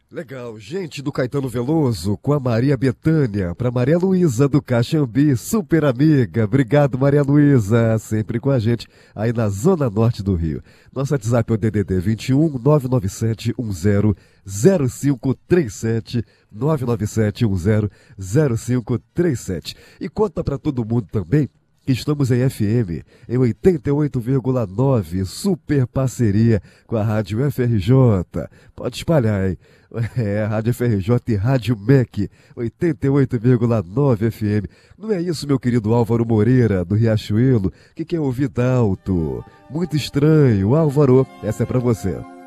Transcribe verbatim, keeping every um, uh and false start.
Legal, gente do Caetano Veloso com a Maria Bethânia, para Maria Luísa do Caxambi, super amiga. Obrigado, Maria Luísa, sempre com a gente aí na Zona Norte do Rio. Nosso WhatsApp é o D D D vinte e um, nove nove sete um zero zero cinco três sete, nove nove sete um zero zero cinco três sete. E conta para todo mundo também que estamos em F M, em oitenta e oito vírgula nove, super parceria com a Rádio F R J. Pode espalhar, hein? É, Rádio F R J e Rádio M E C, oitenta e oito vírgula nove F M. Não é isso, meu querido Álvaro Moreira, do Riachuelo, que quer ouvir Dalto? Muito estranho, Álvaro, essa é pra você.